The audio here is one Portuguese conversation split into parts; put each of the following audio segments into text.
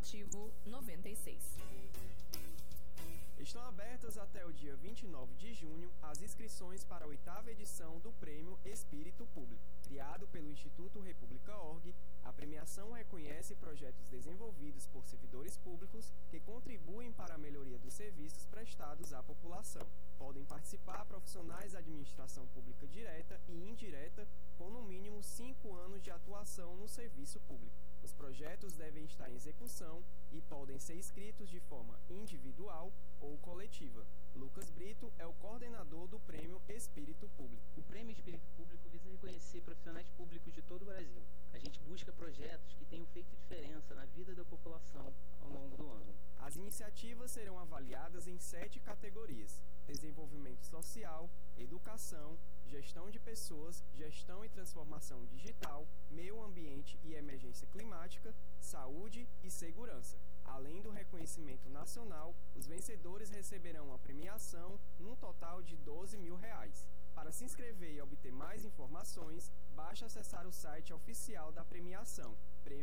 Informativo 96. Estão abertas até o dia 29 de junho as inscrições para a 8ª edição do Prêmio Espírito Público. Criado pelo Instituto República.org, a premiação reconhece projetos desenvolvidos por servidores públicos que contribuem para a melhoria dos serviços prestados à população. Podem participar profissionais da administração pública direta e indireta com no mínimo 5 anos de atuação no serviço público. Os projetos devem estar em execução e podem ser inscritos de forma individual ou coletiva. Lucas Brito é o coordenador do Prêmio Espírito Público. O Prêmio Espírito Público visa reconhecer profissionais públicos de todo o Brasil. A gente busca projetos que tenham feito diferença na vida da população ao longo do ano. As iniciativas serão avaliadas em 7 categorias: desenvolvimento social, educação, gestão de pessoas, gestão e transformação digital, meio ambiente e emergência climática, saúde e segurança. Além do reconhecimento nacional, os vencedores receberão a premiação num total de R$12 mil. Para se inscrever e obter mais informações, basta acessar o site oficial da premiação,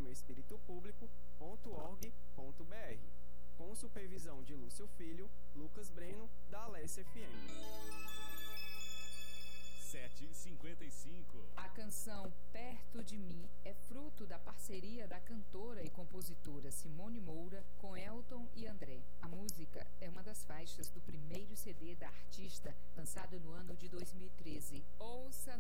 prêmioespiritopublico.org.br. Com supervisão de Lúcio Filho, Lucas Breno, da Alessia FM. 7h55. A canção Perto de Mim é fruto da parceria da cantora e compositora Simone Moura com Elton e André. A música é uma das faixas do primeiro CD da artista, lançado no ano de 2013. Ouça